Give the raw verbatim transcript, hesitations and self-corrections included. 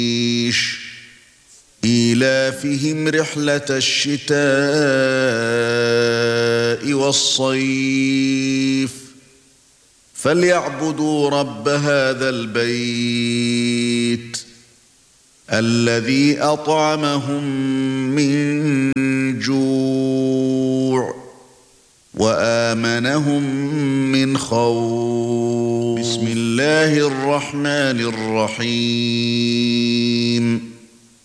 إيلافهم رحلة الشتاء والصيف فليعبدوا رب هذا البيت الذي أطعمهم من جوع وآمنهم من خوف. بسم الله الرحمن الرحيم.